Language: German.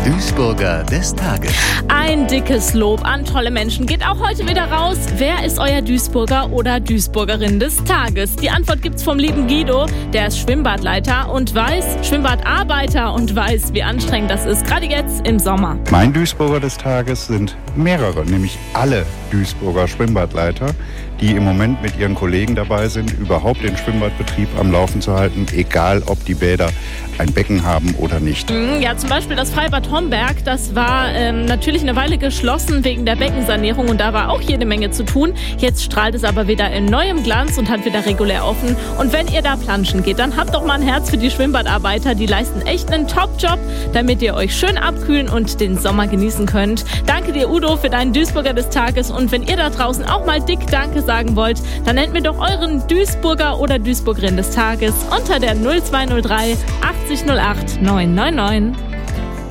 Duisburger des Tages. Ein dickes Lob an tolle Menschen geht auch heute wieder raus. Wer ist euer Duisburger oder Duisburgerin des Tages? Die Antwort gibt's vom lieben Guido. Der ist Schwimmbadleiter und Schwimmbadarbeiter und weiß, wie anstrengend das ist, gerade jetzt im Sommer. Mein Duisburger des Tages sind mehrere, nämlich alle Duisburger Schwimmbadleiter, die im Moment mit ihren Kollegen dabei sind, überhaupt den Schwimmbadbetrieb am Laufen zu halten, egal ob die Bäder ein Becken haben oder nicht. Ja, zum Beispiel das Freibad Homberg, das war natürlich eine Weile geschlossen wegen der Beckensanierung und da war auch jede Menge zu tun. Jetzt strahlt es aber wieder in neuem Glanz und hat wieder regulär offen. Und wenn ihr da planschen geht, dann habt doch mal ein Herz für die Schwimmbadarbeiter. Die leisten echt einen Top-Job, damit ihr euch schön abkühlen und den Sommer genießen könnt. Danke dir, Udo, für deinen Duisburger des Tages. Und wenn ihr da draußen auch mal dick Danke sagen wollt, dann nennt mir doch euren Duisburger oder Duisburgerin des Tages unter der 0203 80 08 999.